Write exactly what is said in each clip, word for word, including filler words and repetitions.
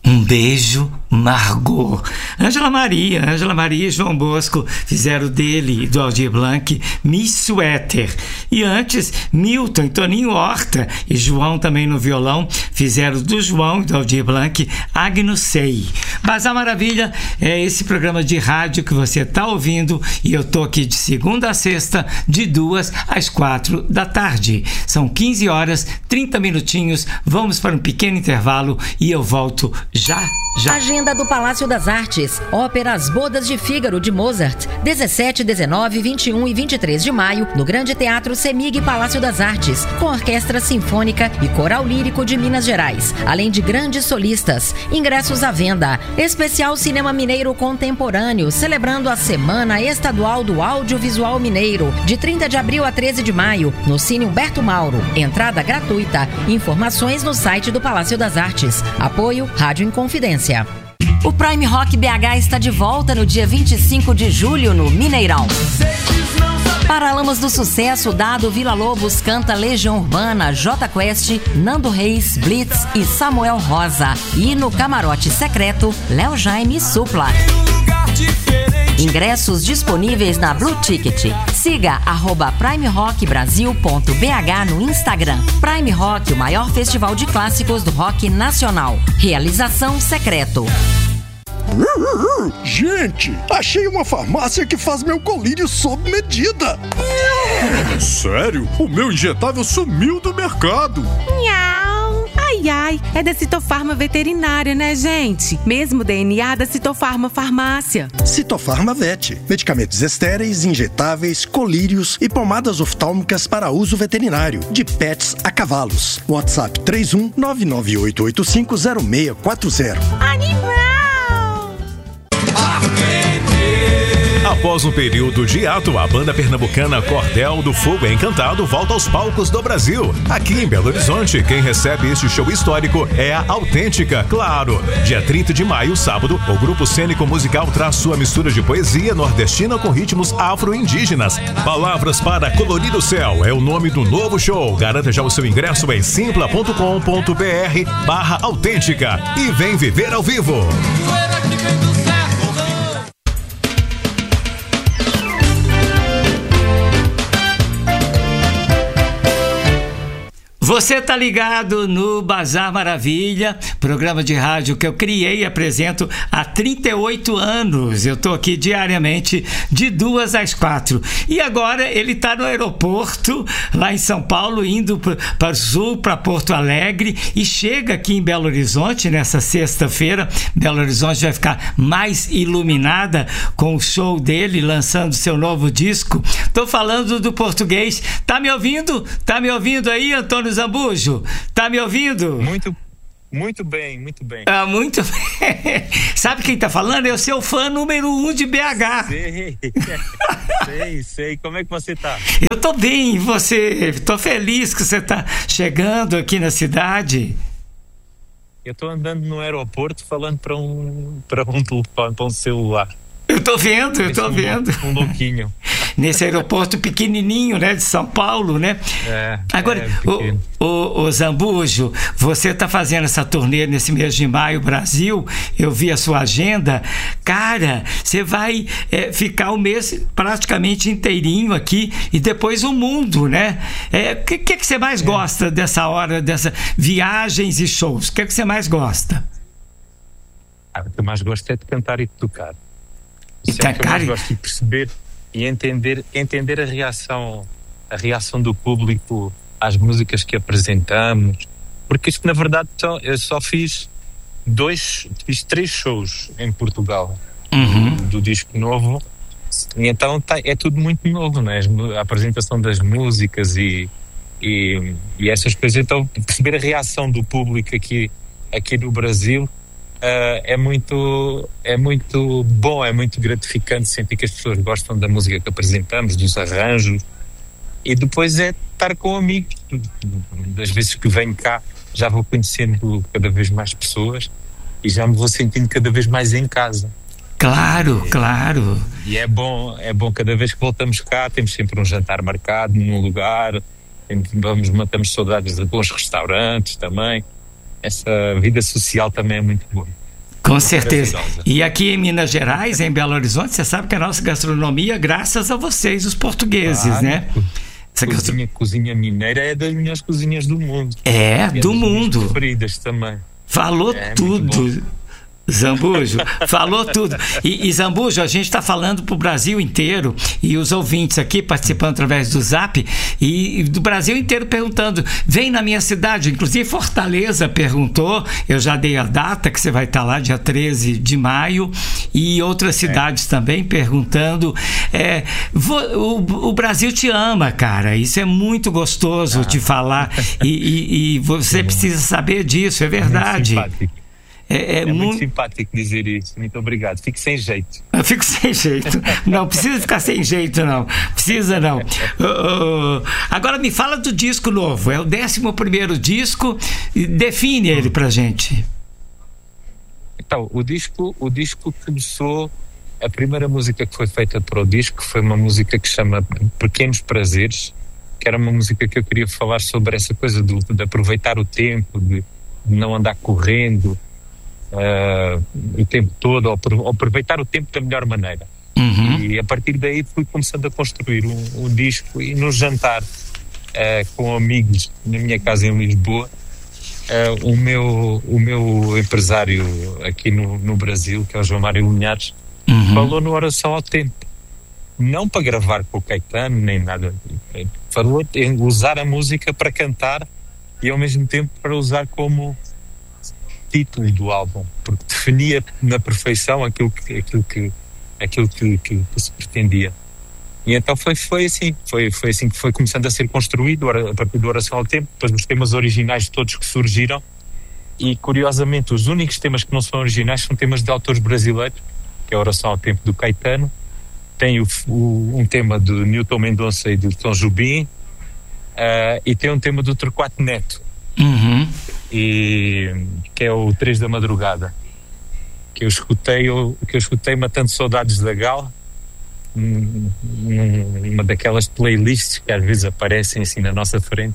Um beijo, Margot. Ângela Maria, Ângela Maria e João Bosco fizeram dele, do Aldir Blanc, Miss Suéter. E antes, Milton e Toninho Horta e João também no violão fizeram do João e do Aldir Blanc, Agnus Sei. Bazar Maravilha é esse programa de rádio que você está ouvindo e eu tô aqui de segunda a sexta, de duas às quatro da tarde. São quinze horas, trinta minutinhos. Vamos para um pequeno intervalo e eu volto já, já. Agenda do Palácio das Artes. Ópera As Bodas de Fígaro, de Mozart. dezessete, dezenove, vinte e um e vinte e três de maio, no Grande Teatro Semig Palácio das Artes, com Orquestra Sinfônica e Coral Lírico de Minas Gerais, além de grandes solistas. Ingressos à venda. Especial Cinema Mineiro Contemporâneo, celebrando a Semana Estadual do Audiovisual Mineiro, de trinta de abril a treze de maio, no Cine Humberto Mauro. Entrada gratuita. Informações no site do Palácio das Artes. Apoio Rádio Inconfidência. O Prime Rock B H está de volta no dia vinte e cinco de julho no Mineirão. Paralamas do Sucesso, Dado Vila Lobos canta Legião Urbana, J Quest, Nando Reis, Blitz e Samuel Rosa. E no Camarote Secreto, Léo Jaime e Supla. Ingressos disponíveis na Blue Ticket. Siga arroba prime rock brasil ponto b h no Instagram. Prime Rock, o maior festival de clássicos do rock nacional. Realização Secreto. Gente, achei uma farmácia que faz meu colírio sob medida. Sério? O meu injetável sumiu do mercado. Ai, ai, é da Citofarma Veterinária, né, gente? Mesmo D N A da Citofarma Farmácia. Citofarma Vet. Medicamentos estéreis, injetáveis, colírios e pomadas oftálmicas para uso veterinário. De pets a cavalos. WhatsApp três um nove nove oito oito cinco zero seis quatro zero. Animal! Após um período de hiato, a banda pernambucana Cordel do Fogo Encantado volta aos palcos do Brasil. Aqui em Belo Horizonte, quem recebe este show histórico é a Autêntica, claro. Dia trinta de maio, sábado, o grupo cênico musical traz sua mistura de poesia nordestina com ritmos afro-indígenas. Palavras para Colorir o Céu é o nome do novo show. Garanta já o seu ingresso em simpla ponto com ponto b r barra autêntica e vem viver ao vivo. Você tá ligado no Bazar Maravilha, programa de rádio que eu criei e apresento há trinta e oito anos. Eu tô aqui diariamente de duas às quatro. E agora ele tá no aeroporto, lá em São Paulo, indo para o sul, para Porto Alegre, e chega aqui em Belo Horizonte nessa sexta-feira. Belo Horizonte vai ficar mais iluminada com o show dele, lançando seu novo disco. Tô falando do português. Tá me ouvindo? Tá me ouvindo aí, Antônio Zambujo? Tá me ouvindo? Muito, muito bem, muito bem. Ah, muito bem. Sabe quem tá falando? É o seu fã número um de B H. Sei, sei, sei. Como é que você tá? Eu tô bem, e você? Tô feliz que você tá chegando aqui na cidade. Eu tô andando no aeroporto falando para um, para um telefone, para um celular. Eu tô vendo, eu tô um, vendo. Um louquinho. Nesse aeroporto pequenininho, né, de São Paulo, né? É. Agora, é o, o, o Zambujo, você tá fazendo essa turnê nesse mês de maio, Brasil. Eu vi a sua agenda. Cara, você vai é, ficar o mês praticamente inteirinho aqui e depois o mundo, né? O é, que, que, que você mais é. gosta dessa hora, dessas viagens e shows? O que, que você mais gosta? Ah, o que eu mais gosto é de cantar e de tocar. E Isso é o que eu mais gosto de perceber e entender, entender a reação, a reação do público às músicas que apresentamos, porque isto na verdade só, eu só fiz dois, fiz três shows em Portugal, uhum. do, do disco novo, e então tá, é tudo muito novo, né? A apresentação das músicas e, e, e essas coisas, então perceber a reação do público aqui, aqui no Brasil. Uh, é muito é muito bom, é muito gratificante sentir que as pessoas gostam da música que apresentamos, dos arranjos, e depois é estar com amigos. Das vezes que venho cá já vou conhecendo cada vez mais pessoas e já me vou sentindo cada vez mais em casa. Claro, e, claro. E é bom, é bom cada vez que voltamos cá, temos sempre um jantar marcado num lugar, vamos, matamos saudades de bons restaurantes também. essa vida social também é muito boa. Com certeza. E aqui em Minas Gerais, em Belo Horizonte, você sabe que a nossa gastronomia, graças a vocês, os portugueses, claro, né? Essa cozinha, gastro... cozinha mineira é das minhas cozinhas do mundo. É, é do mundo. Preferidas também. Falou é, tudo. Zambujo, falou tudo. E, e Zambujo, a gente está falando para o Brasil inteiro, e os ouvintes aqui participando através do Zap, e, e do Brasil inteiro perguntando, vem na minha cidade, inclusive Fortaleza perguntou, eu já dei a data que você vai estar lá, dia treze de maio, e outras cidades é. também perguntando. É, vo, o, o Brasil te ama, cara, isso é muito gostoso ah. de falar, e, e, e você precisa saber disso, é verdade. É É, é, é muito, muito simpático dizer isso. Muito obrigado. Fico sem jeito. Eu fico sem jeito. Não precisa ficar sem jeito, não. Precisa não. Uh, uh, agora me fala do disco novo. É o décimo primeiro disco. Define ele pra gente. Então, o disco, o disco começou. A primeira música que foi feita para o disco foi uma música que se chama Pequenos Prazeres, que era uma música que eu queria falar sobre essa coisa do, de aproveitar o tempo, de, de não andar correndo Uh, o tempo todo, ou aproveitar o tempo da melhor maneira. Uhum. E a partir daí fui começando a construir um, um disco, e no jantar uh, com amigos na minha casa em Lisboa, uh, o, meu, o meu empresário aqui no, no Brasil, que é o João Mário Linhares, uhum. falou no Oração ao Tempo, não para gravar com o Caetano nem nada, falou em usar a música para cantar e ao mesmo tempo para usar como título do álbum, porque definia na perfeição aquilo que, aquilo que, aquilo que, que, que se pretendia. E então foi, foi assim, foi, foi assim que foi começando a ser construído a partir do Oração ao Tempo, depois os temas originais todos que surgiram, e curiosamente os únicos temas que não são originais são temas de autores brasileiros, que é a Oração ao Tempo do Caetano, tem o, o, um tema do Newton Mendonça e do Tom Jobim, uh, e tem um tema do Torquato Neto, uhum. e que é o Três da Madrugada, que eu escutei, eu, que eu escutei Matando Saudades da Gal, um, um, uma daquelas playlists que às vezes aparecem assim na nossa frente,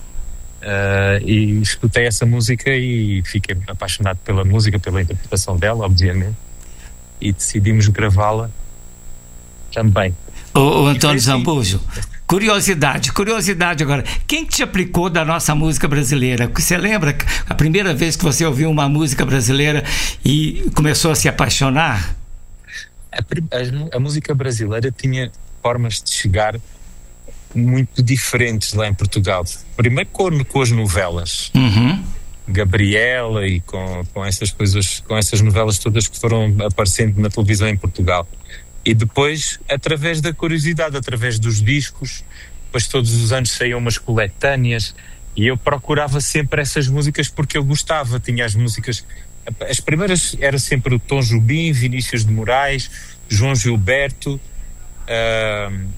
uh, e escutei essa música e fiquei apaixonado pela música, pela interpretação dela, obviamente, e decidimos gravá-la também. O, o Antônio Zambujo, Curiosidade, curiosidade agora. Quem te aplicou da nossa música brasileira? Você lembra a primeira vez que você ouviu uma música brasileira e começou a se apaixonar? A, a, a música brasileira tinha formas de chegar muito diferentes lá em Portugal. Primeiro com, com as novelas. Uhum. Gabriela e com, com essas coisas, com essas novelas todas que foram aparecendo na televisão em Portugal. E depois, através da curiosidade, através dos discos, depois todos os anos saíam umas coletâneas e eu procurava sempre essas músicas porque eu gostava. Tinha as músicas, as primeiras era sempre o Tom Jobim, Vinícius de Moraes, João Gilberto, uh,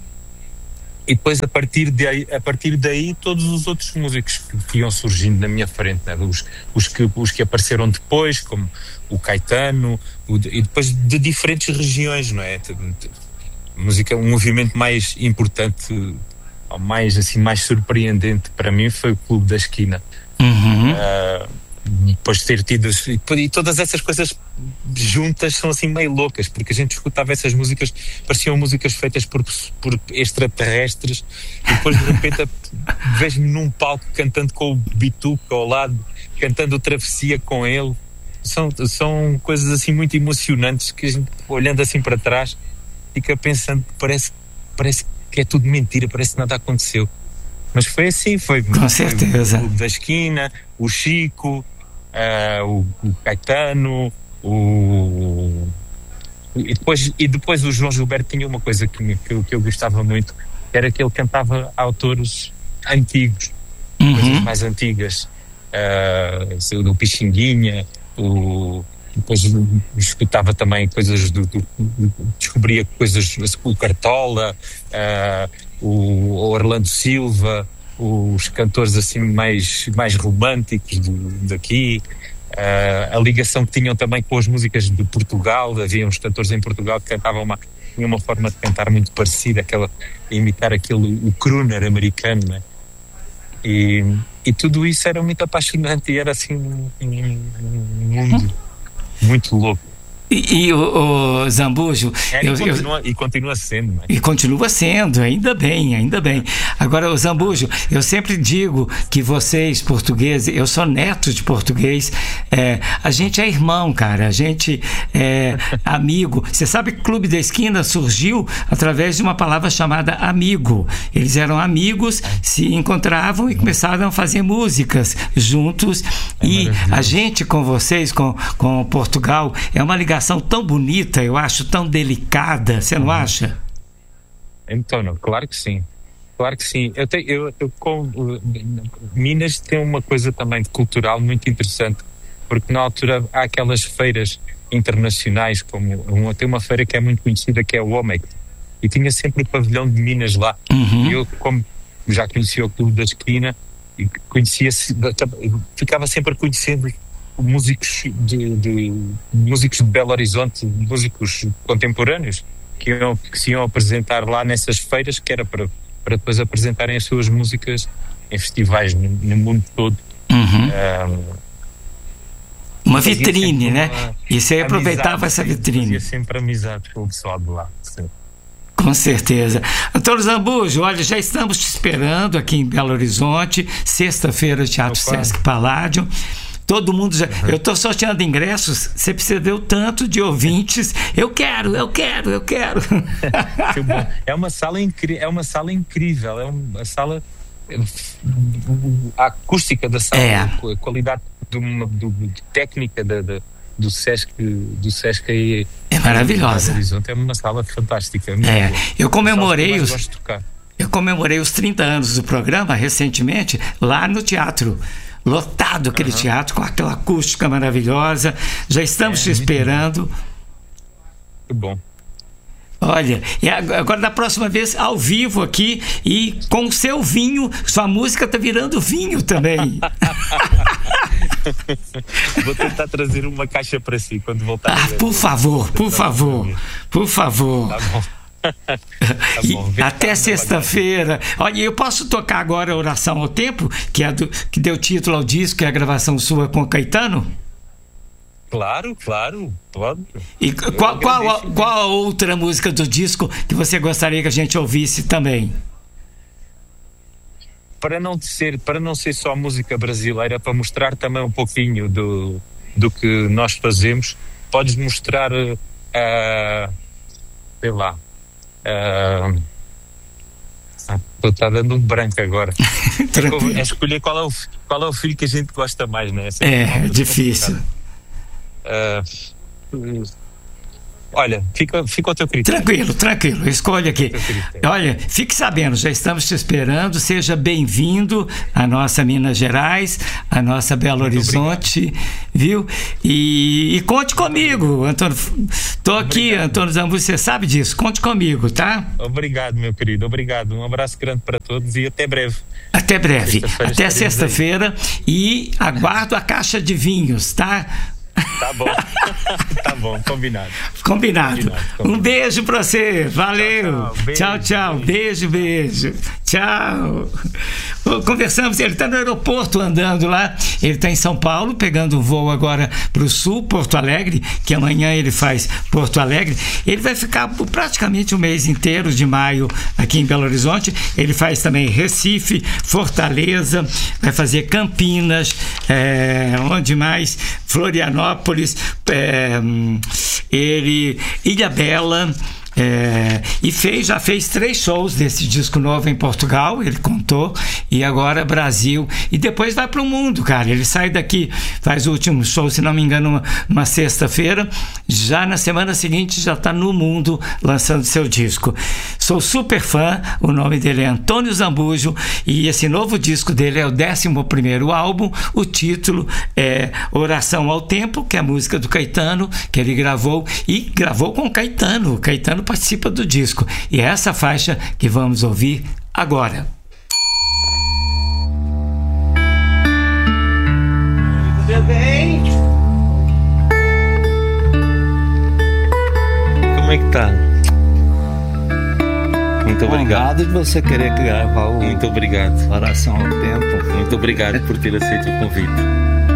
e depois a partir, de, a partir daí todos os outros músicos que iam surgindo na minha frente, né? os, os, que, os que apareceram depois, como o Caetano, o, e depois de diferentes regiões, não é? Música, um movimento mais importante, ou mais, assim, mais surpreendente para mim foi o Clube da Esquina. Uhum. Uh, depois de ter tido e, e todas essas coisas juntas são assim meio loucas, porque a gente escutava essas músicas, pareciam músicas feitas por, por extraterrestres, e depois de repente vejo-me num palco cantando com o Bituca ao lado, cantando Travessia com ele. São, são coisas assim muito emocionantes que a gente, olhando assim para trás, fica pensando que parece, parece que é tudo mentira, parece que nada aconteceu. Mas foi assim, foi, com foi certeza. O Clube da Esquina, o Chico, uh, o, o Caetano, o... E depois, e depois o João Gilberto tinha uma coisa que, me, que, eu, que eu gostava muito, era que ele cantava autores antigos, uhum. coisas mais antigas, uh, do Pixinguinha, o... depois escutava também coisas do, do, do descobria coisas, o Cartola, uh, o Orlando Silva, os cantores assim mais, mais românticos do, daqui, uh, a ligação que tinham também com as músicas de Portugal. Havia uns cantores em Portugal que cantavam uma, tinham uma forma de cantar muito parecida, aquela, imitar aquele, o crooner americano, né? E, e tudo isso era muito apaixonante e era assim um, um, um mundo muito louco. E, e o, o Zambujo... É, eu, e, continua, eu, e continua sendo. Né? E continua sendo, ainda bem, ainda bem. Agora, o Zambujo, eu sempre digo que vocês, portugueses, eu sou neto de português, é, a gente é irmão, cara, a gente é amigo. Você sabe que o Clube da Esquina surgiu através de uma palavra chamada amigo. Eles eram amigos, se encontravam e começaram a fazer músicas juntos. É e a gente com vocês, com, com Portugal, é uma ligação tão bonita, eu acho, tão delicada, você não acha? Então, não, claro que sim, claro que sim. Eu tenho, eu, eu, com, Minas tem uma coisa também cultural muito interessante, porque na altura há aquelas feiras internacionais, como uma, tem uma feira que é muito conhecida, que é o OMEC, e tinha sempre o pavilhão de Minas lá. Uhum. E eu, como já conhecia o Clube da Esquina, e conhecia, ficava sempre conhecendo músicos de, de músicos de Belo Horizonte, músicos contemporâneos que, iam, que se iam apresentar lá nessas feiras, que era para, para depois apresentarem as suas músicas em festivais no, no mundo todo. Uhum. Um, uma vitrine, né? Uma e você aproveitava amizade, essa vitrine. Fazia sempre amizade com o pessoal de lá. Sim. Com certeza. Antônio Zambujo, olha, já estamos te esperando aqui em Belo Horizonte, sexta-feira, Teatro Opa. Sesc Paládio. Todo mundo já. Uhum. Eu estou sorteando ingressos. Você precisa ver o tanto de ouvintes. Eu quero, eu quero, eu quero. Que bom. É uma sala incrível. É uma sala incrível. É uma sala. A acústica da sala, é. a qualidade do, do, do técnica da, da, do Sesc, do Sesc aí, é maravilhosa. É uma sala fantástica. É. Eu comemorei os. os eu comemorei os trinta anos do programa recentemente lá no teatro. Lotado aquele uhum. teatro, com aquela acústica maravilhosa. Já estamos é, te esperando. Que bom. Olha, e agora da próxima vez ao vivo aqui e com o seu vinho, sua música tá virando vinho também. Vou tentar trazer uma caixa para si quando voltar. Ah, por favor, por favor, por favor. Tá bom. Tá bom, até sexta-feira. Olha, eu posso tocar agora a Oração ao Tempo, que, é do, que deu título ao disco, que é a gravação sua com Caetano? Claro, claro, pode. E qual, qual, qual a outra música do disco que você gostaria que a gente ouvisse também? Para não ser, para não ser só música brasileira, para mostrar também um pouquinho do, do que nós fazemos, podes mostrar, uh, sei lá, Uh, ah, está dando um branco agora. É escolher qual é, o, qual é o filho que a gente gosta mais, né? Essa é é difícil. Uh, olha, fica, fica ao teu critério. Tranquilo, tranquilo, escolha aqui. Olha, fique sabendo, já estamos te esperando. Seja bem-vindo à nossa Minas Gerais, à nossa Belo Muito Horizonte, obrigado. Viu? E, e conte comigo, Antônio. Estou aqui, obrigado. Antônio Zambujo, você sabe disso. Conte comigo, tá? Obrigado, meu querido, obrigado. Um abraço grande para todos e até breve. Até breve, sexta-feira até sexta-feira. E aguardo a caixa de vinhos, tá? Tá bom, tá bom, combinado. Combinado. combinado, combinado. Um beijo pra você, valeu. Tchau, tchau, beijo, tchau, beijo, beijo. Tchau. Conversamos, ele tá no aeroporto andando lá, ele tá em São Paulo, pegando um voo agora pro sul, Porto Alegre, que amanhã ele faz Porto Alegre. Ele vai ficar por praticamente o mês inteiro de maio aqui em Belo Horizonte. Ele faz também Recife, Fortaleza, vai fazer Campinas, é, onde mais? Florianópolis, é, ele, Ilhabela, é, e fez, já fez três shows desse disco novo em Portugal, ele contou, e agora Brasil, e depois vai para o mundo, cara. Ele sai daqui, faz o último show, se não me engano, uma, uma sexta-feira, já na semana seguinte já está no mundo lançando seu disco. Sou super fã, o nome dele é Antônio Zambujo, e esse novo disco dele é o décimo primeiro álbum. O título é Oração ao Tempo, que é a música do Caetano, que ele gravou, e gravou com o Caetano. O Caetano participa do disco, e é essa faixa que vamos ouvir agora. Tudo bem? Como é que tá? Muito obrigado. Honrado de você querer gravar o Muito obrigado. Oração ao Tempo. Muito obrigado por ter aceito o convite.